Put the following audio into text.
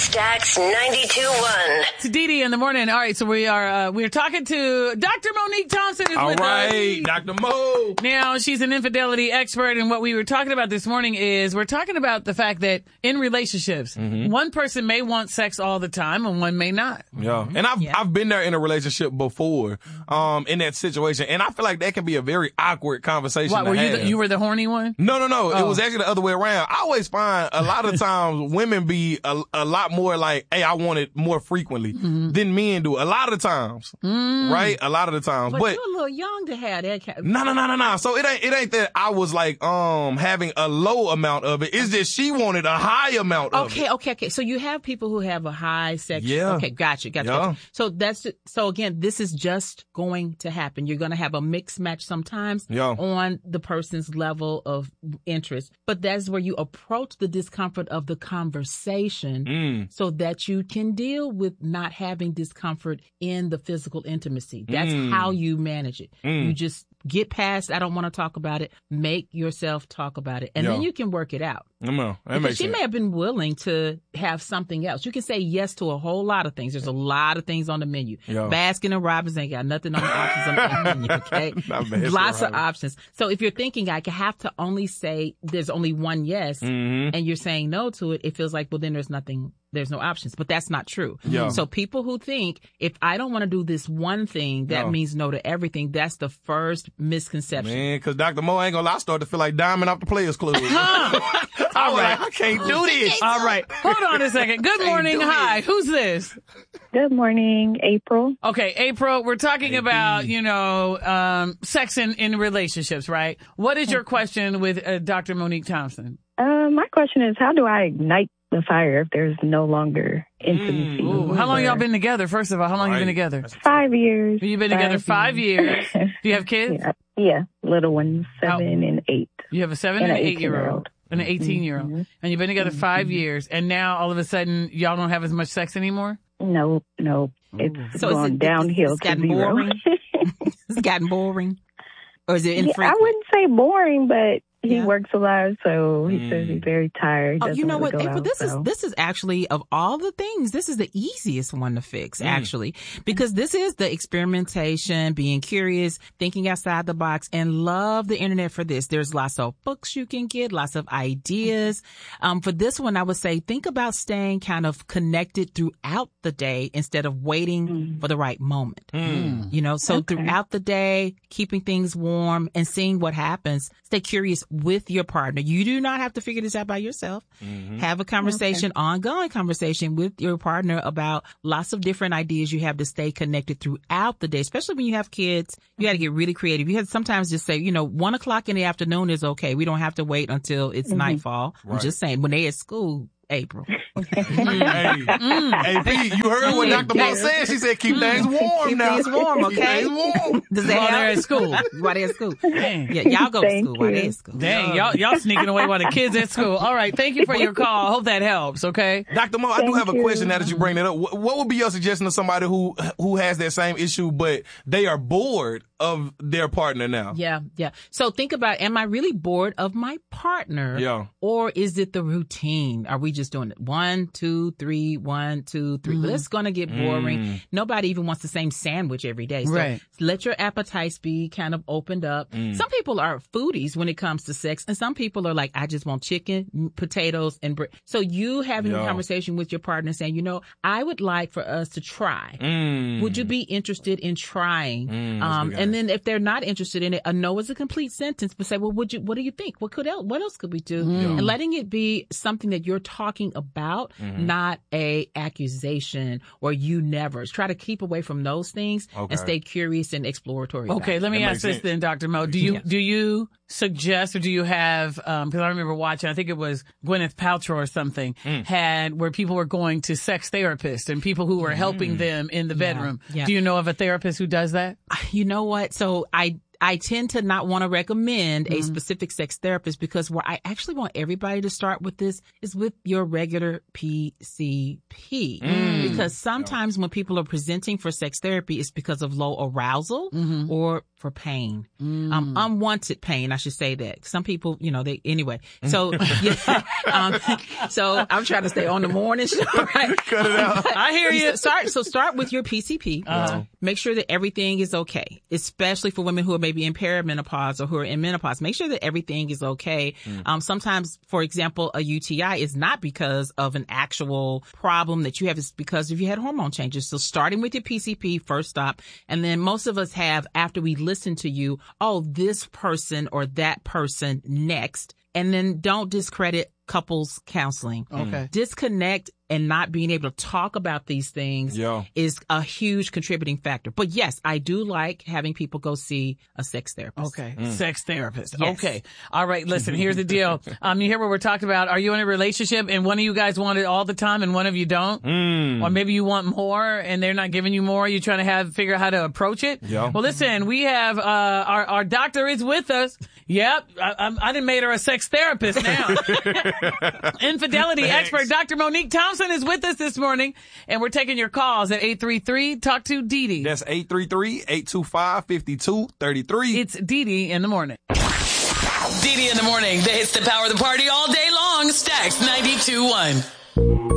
Stacks 92.1. It's Dee in the morning. All right, so we're talking to Dr. Monique Thompson is with us. All right, Dr. Mo. Now, she's an infidelity expert, and what we were talking about this morning is we're talking about the fact that in relationships, one person may want sex all the time and one may not. Yeah, and I've been there in a relationship before, in that situation, and I feel like that can be a very awkward conversation. What, to have. You were the horny one? No. It was actually the other way around. I always find a lot of times women be a lot more like, hey, I want it more frequently than men do. A lot of the times, right? A lot of the times. But you're a little young to have that. No. So it ain't that I was like, having a low amount of it. It's just she wanted a high amount of it. Okay. So you have people who have a high sex. Yeah. Okay, gotcha. Yeah. So again, this is just going to happen. You're going to have a mix match sometimes on the person's level of interest. But that's where you approach the discomfort of the conversation so that you can deal with not having discomfort in the physical intimacy. That's how you manage it. You just get past, I don't want to talk about it. Make yourself talk about it. And then you can work it out. Because she may have been willing to have something else. You can say yes to a whole lot of things. There's a lot of things on the menu. Baskin and Robbins ain't got nothing on the options on the menu, okay? Lots of options. So if you're thinking I have to only say there's only one yes and you're saying no to it, it feels like, well, then there's no options, but that's not true. So people who think if I don't want to do this one thing, that means no to everything, that's the first misconception. Man, because Dr. Mo ain't gonna lie, I started to feel like Diamond off the Players Club. All right. I can't do this. All right. Hold on a second. Good morning. Hi. Who's this? Good morning, April. Okay, April, we're talking about, sex in relationships, right? What is your question with Dr. Monique Thompson? My question is, how do I ignite the fire if there's no longer intimacy? How long y'all been together? First of all, how long you been together? 5 years. You've been together 5 years. Do you have kids? Yeah, little ones, 7 and 8. You have a 7 and an 8-year-old. And an 18-year-old. And you've been together 5 years, and now all of a sudden y'all don't have as much sex anymore? No. It's gone downhill to zero. It's gotten boring? Or is it infrequent? I wouldn't say boring, but he works a lot, so he says he's very tired. You know what, April, out, this is actually, of all the things, this is the easiest one to fix, actually, because this is the experimentation, being curious, thinking outside the box, and love the internet for this. There's lots of books you can get, lots of ideas. For this one, I would say think about staying kind of connected throughout the day instead of waiting for the right moment. Throughout the day, keeping things warm and seeing what happens. Stay curious with your partner. You do not have to figure this out by yourself. Have a conversation, ongoing conversation with your partner about lots of different ideas you have to stay connected throughout the day, especially when you have kids. You got to get really creative. You have to sometimes just say, 1 o'clock in the afternoon is okay. We don't have to wait until it's nightfall. Right. I'm just saying, when they at school, April. Hey, Pete, you heard what Dr. Mo said? She said, keep things warm now. Keep things warm, okay? Keep things warm. Does that while they're at school. While they're at school. Dang. Yeah, y'all go to school while they're at school. Dang, y'all sneaking away while the kids at school. All right, thank you for your call. I hope that helps, okay? Dr. Mo, I do have a question now that you bring that up. What would be your suggestion to somebody who has that same issue, but they are bored of their partner now? Yeah. So think about, am I really bored of my partner? Yeah. Or is it the routine? Are we just doing it 1, 2, 3, 1, 2, 3? But it's going to get boring. Nobody even wants the same sandwich every day. So let your appetites be kind of opened up. Some people are foodies when it comes to sex, and some people are like, I just want chicken, potatoes, and bread. So you having a conversation with your partner saying, I would like for us to try. Would you be interested in trying? And then if they're not interested in it, a no is a complete sentence, but say, well, what do you think? What else could we do? And letting it be something that you're talking about, not a accusation or you never. Try to keep away from those things and stay curious and exploratory. Okay, let me ask this then, Dr. Mo. Do you suggest, or do you have, because I remember watching, I think it was Gwyneth Paltrow or something, had where people were going to sex therapists and people who were helping them in the bedroom. Yeah. Do you know of a therapist who does that? You know what? So I tend to not want to recommend a specific sex therapist, because where I actually want everybody to start with this is with your regular PCP. Because sometimes when people are presenting for sex therapy, it's because of low arousal or for pain, unwanted pain. I should say that. Some people, anyway. So, so I'm trying to stay on the morning show, right? Cut it out. I hear you. Start with your PCP. Make sure that everything is okay, especially for women who are maybe in perimenopause or who are in menopause. Make sure that everything is okay. Sometimes, for example, a UTI is not because of an actual problem that you have. It's because if you had hormone changes. So starting with your PCP, first stop. And then most of us have, after we listen to you, this person or that person next. And then don't discredit couples counseling. Okay. Disconnect and not being able to talk about these things is a huge contributing factor. But yes, I do like having people go see a sex therapist. Okay. Sex therapist. Yes. Okay. All right. Listen, here's the deal. You hear what we're talking about. Are you in a relationship and one of you guys want it all the time and one of you don't? Or maybe you want more and they're not giving you more. You're trying to figure out how to approach it. Yeah. Well, listen, we have, our doctor is with us. Yep. I done made her a sex therapist now. Infidelity expert Dr. Monique Thompson is with us this morning, and we're taking your calls at 833 Talk to Dee Dee. That's 833-825-5233. It's Dee Dee in the morning. Dee Dee in the morning. The hits that power the party all day long. Stacks 92.1.